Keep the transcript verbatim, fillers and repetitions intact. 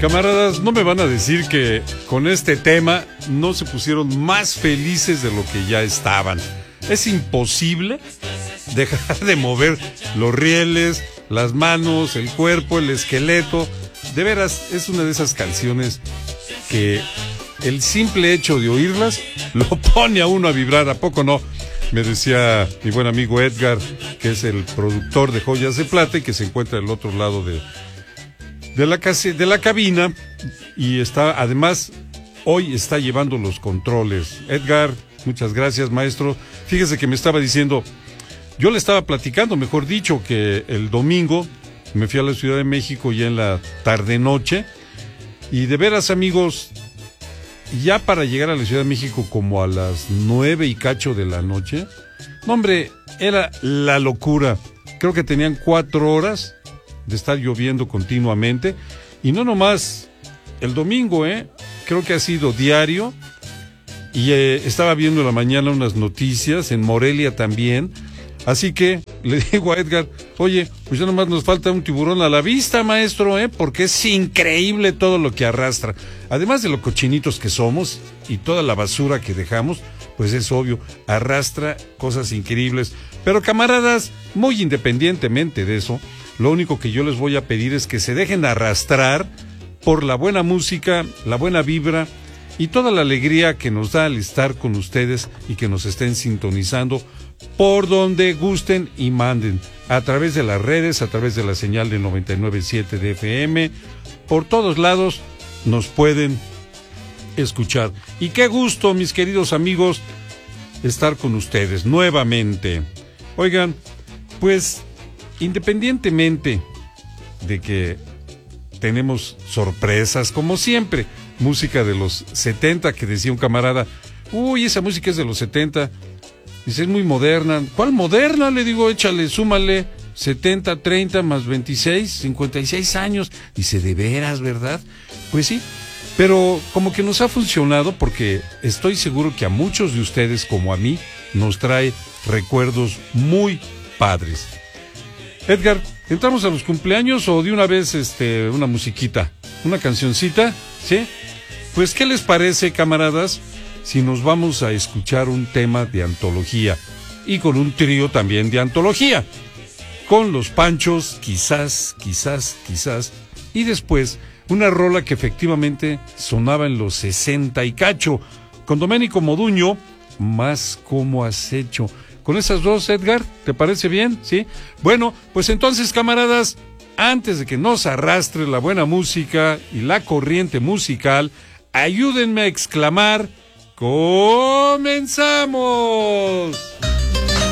Camaradas, no me van a decir que con este tema no se pusieron más felices de lo que ya estaban. Es imposible dejar de mover los rieles, las manos, el cuerpo, el esqueleto. De veras, es una de esas canciones que el simple hecho de oírlas lo pone a uno a vibrar, ¿a poco no? Me decía mi buen amigo Edgar, que es el productor de Joyas de Plata y que se encuentra del otro lado de, de, la, case, de la cabina, y está, además, hoy está llevando los controles. Edgar, muchas gracias, maestro. Fíjese que me estaba diciendo, yo le estaba platicando, mejor dicho, que el domingo me fui a la Ciudad de México ya en la tarde-noche, y de veras, amigos, ya para llegar a la Ciudad de México como a las nueve y cacho de la noche, no, hombre, era la locura. Creo que tenían cuatro horas de estar lloviendo continuamente, y no nomás el domingo, ¿eh? Creo que ha sido diario, y eh, estaba viendo en la mañana unas noticias, en Morelia también, así que le digo a Edgar, oye, pues ya nomás nos falta un tiburón a la vista, maestro, ¿eh? Porque es increíble todo lo que arrastra. Además de los cochinitos que somos y toda la basura que dejamos, pues es obvio, arrastra cosas increíbles. Pero camaradas, muy independientemente de eso, lo único que yo les voy a pedir es que se dejen arrastrar por la buena música, la buena vibra y toda la alegría que nos da al estar con ustedes y que nos estén sintonizando por donde gusten y manden, a través de las redes, a través de la señal de noventa y nueve punto siete de F M, por todos lados nos pueden escuchar. Y qué gusto, mis queridos amigos, estar con ustedes nuevamente. Oigan, pues independientemente de que tenemos sorpresas, como siempre, música de los setenta, que decía un camarada, uy, esa música es de los setenta, dice, es muy moderna. ¿Cuál moderna? Le digo, échale, súmale setenta, treinta más veintiséis, cincuenta y seis años. Dice, ¿de veras, verdad? Pues sí, pero como que nos ha funcionado porque estoy seguro que a muchos de ustedes, como a mí, nos trae recuerdos muy padres. Edgar, ¿entramos a los cumpleaños o de una vez este, una musiquita, una cancioncita? ¿Sí? Pues, ¿qué les parece, camaradas, si nos vamos a escuchar un tema de antología y con un trío también de antología? Con los Panchos, quizás, quizás, quizás, y después una rola que efectivamente sonaba en los sesenta y cacho, con Doménico Moduño, Más como has hecho. Con esas dos, Edgar, ¿te parece bien? ¿Sí? Bueno, pues entonces, camaradas, antes de que nos arrastre la buena música y la corriente musical, ayúdenme a exclamar, ¡comenzamos!